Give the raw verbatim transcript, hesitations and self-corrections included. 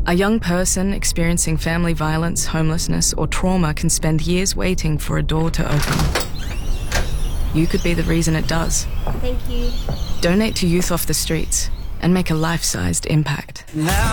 A young person experiencing family violence, homelessness, or trauma can spend years waiting for a door to open. You could be the reason it does. Thank you. Donate to Youth Off the Streets and make a life-sized impact. Now